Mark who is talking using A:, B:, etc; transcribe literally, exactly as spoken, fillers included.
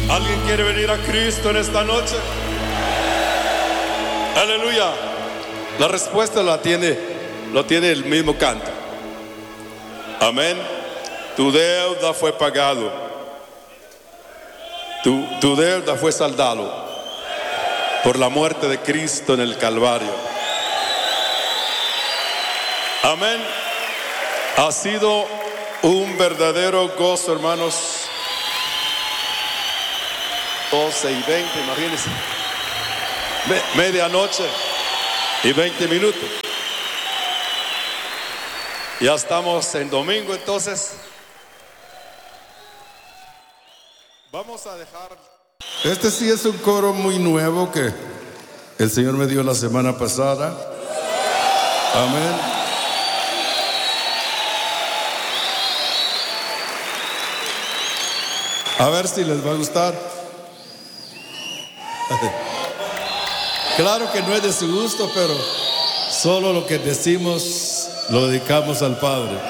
A: ¿Alguien quiere venir a Cristo en esta noche? Aleluya. La respuesta la tiene, lo tiene el mismo canto. Amén. Tu deuda fue pagado. Tu, tu deuda fue saldado por la muerte de Cristo en el Calvario. Amén. Ha sido un verdadero gozo, hermanos. doce y veinte, imagínense. Me, medianoche y veinte minutos. Ya estamos en domingo, entonces vamos a dejar.
B: Este sí es un coro muy nuevo que el Señor me dio la semana pasada. Amén. A ver si les va a gustar. Claro que no es de su gusto, pero solo lo que decimos lo dedicamos al Padre.